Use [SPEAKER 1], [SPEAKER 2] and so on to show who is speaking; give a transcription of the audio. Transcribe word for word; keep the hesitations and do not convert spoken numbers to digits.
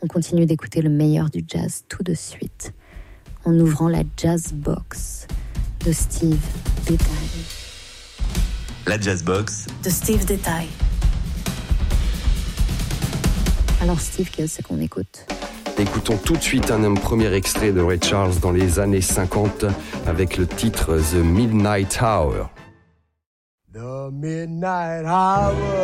[SPEAKER 1] On continue d'écouter le meilleur du jazz tout de suite, en ouvrant la Jazz Box de Steve Détail.
[SPEAKER 2] La Jazz Box
[SPEAKER 3] de Steve Détail.
[SPEAKER 1] Alors Steve, qu'est-ce qu'on écoute ?
[SPEAKER 4] Écoutons tout de suite un premier extrait de Ray Charles dans les années cinquante avec le titre The Midnight Hour.
[SPEAKER 5] The Midnight Hour